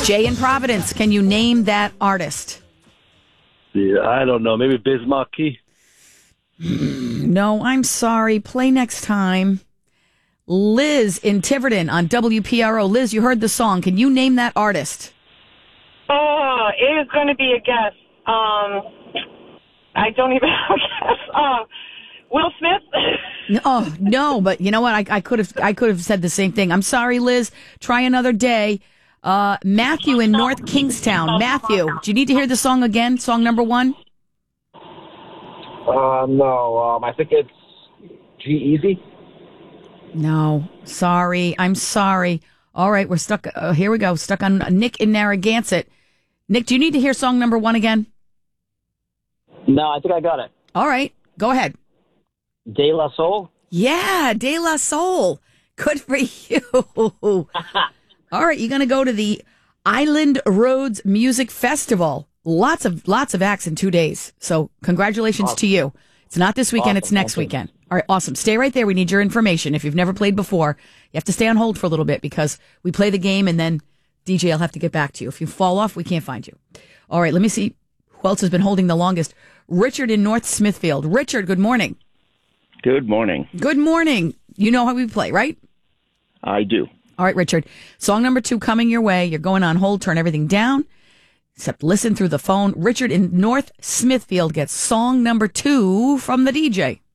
Jay in Providence, can you name that artist? Yeah, I don't know. Maybe Biz Markie? No, I'm sorry. Play next time. Liz in Tiverton on WPRO. Liz, you heard the song. Can you name that artist? Oh, it is going to be a guess. I don't even have a guess. Will Smith? Oh, no, but you know what? I could have said the same thing. I'm sorry, Liz. Try another day. Matthew in North Kingstown. Matthew, do you need to hear the song again? Song number 1? No. I think it's G-Eazy. No, sorry. I'm sorry. All right, we're stuck. Here we go. Stuck on Nick in Narragansett. Nick, do you need to hear song number 1 again? No, I think I got it. All right, go ahead. De La Soul? Yeah, De La Soul. Good for you. All right, you're going to go to the Island Roads Music Festival. Lots of acts in 2 days. So congratulations to you. It's not this weekend, it's next weekend. All right, awesome. Stay right there. We need your information. If you've never played before, you have to stay on hold for a little bit because we play the game and then DJ will have to get back to you. If you fall off, we can't find you. All right, let me see who else has been holding the longest. Richard in North Smithfield. Richard, good morning. Good morning. Good morning. You know how we play, right? I do. All right, Richard. Song number 2 coming your way. You're going on hold. Turn everything down, except listen through the phone. Richard in North Smithfield gets song number 2 from the DJ.